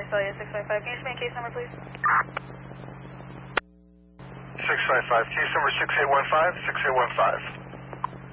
Australia 655. Can you just make case number, please? 655, case number 6815, 6815.